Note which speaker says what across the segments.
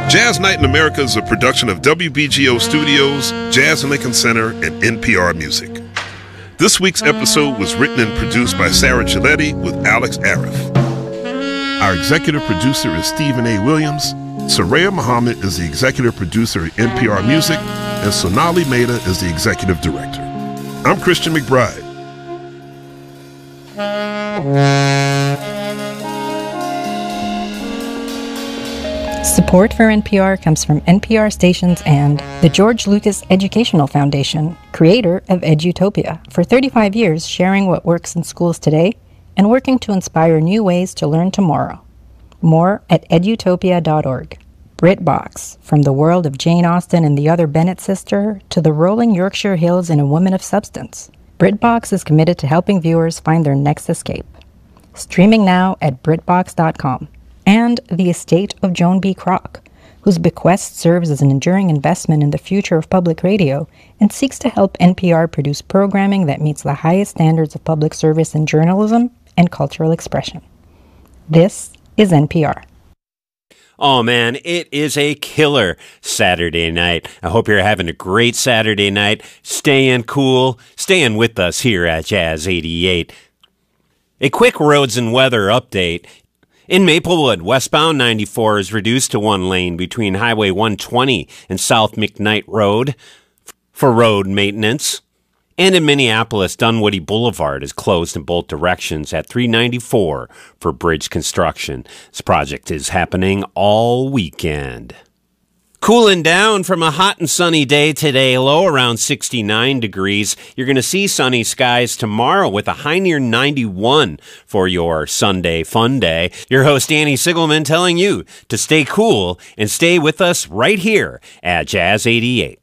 Speaker 1: Jazz Night in America is a production of WBGO Studios, Jazz and Lincoln Center, and NPR Music. This week's episode was written and produced by Sarah Giletti with Alex Arif. Our executive producer is Stephen A. Williams. Soraya Muhammad is the executive producer at NPR Music, and Sonali Mehta is the executive director. I'm Christian McBride.
Speaker 2: Support for NPR comes from NPR stations and the George Lucas Educational Foundation, creator of Edutopia, for 35 years sharing what works in schools today and working to inspire new ways to learn tomorrow. More at edutopia.org. BritBox, from the world of Jane Austen and the other Bennett sister to the rolling Yorkshire Hills and a woman of substance. BritBox is committed to helping viewers find their next escape. Streaming now at BritBox.com. And The Estate of Joan B. Kroc, whose bequest serves as an enduring investment in the future of public radio and seeks to help NPR produce programming that meets the highest standards of public service in journalism and cultural expression. This is NPR.
Speaker 3: Oh man, it is a killer Saturday night. I hope you're having a great Saturday night, staying cool, staying with us here at Jazz 88. A quick roads and weather update. In Maplewood, westbound 94 is reduced to one lane between Highway 120 and South McKnight Road for road maintenance. And in Minneapolis, Dunwoody Boulevard is closed in both directions at 394 for bridge construction. This project is happening all weekend. Cooling down from a hot and sunny day today, low around 69 degrees. You're going to see sunny skies tomorrow with a high near 91 for your Sunday fun day. Your host, Danny Sigelman, telling you to stay cool and stay with us right here at Jazz 88.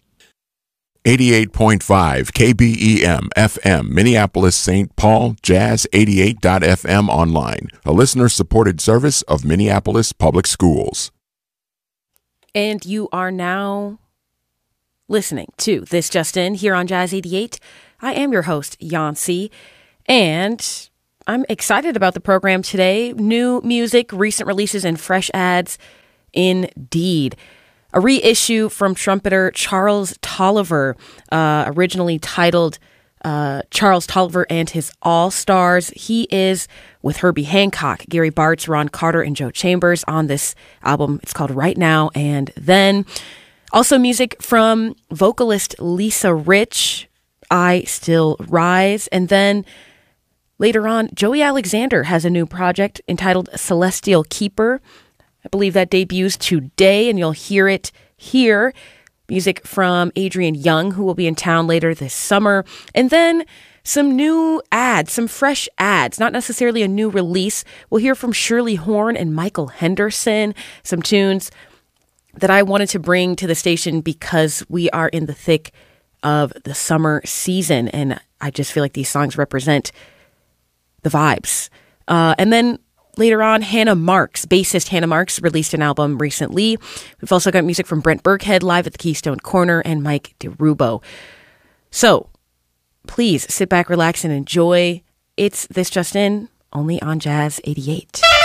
Speaker 4: 88.5 KBEM FM, Minneapolis, St. Paul, Jazz88.fm online, a listener-supported service of Minneapolis Public Schools.
Speaker 5: And you are now listening to This Just In here on Jazz 88. I am your host, Yancy, and I'm excited about the program today. New music, recent releases, and fresh ads indeed. A reissue from trumpeter Charles Tolliver, originally titled Charles Tolliver and His All-Stars. He is with Herbie Hancock, Gary Bartz, Ron Carter, and Joe Chambers on this album. It's called Right Now and Then. Also music from vocalist Lisa Rich, I Still Rise. And then later on, Joey Alexander has a new project entitled Celestial Keeper. I believe that debuts today, and you'll hear it here. Music from Adrian Young, who will be in town later this summer. And then some new ads, some fresh ads, not necessarily a new release. We'll hear from Shirley Horn and Michael Henderson, some tunes that I wanted to bring to the station because we are in the thick of the summer season. And I just feel like these songs represent the vibes. And then later on, Hannah Marks, bassist Hannah Marks, released an album recently. We've also got music from Brent Burkhead live at the Keystone Corner and Mike DeRubo. So please sit back, relax, and enjoy. It's This Just In, only on Jazz 88.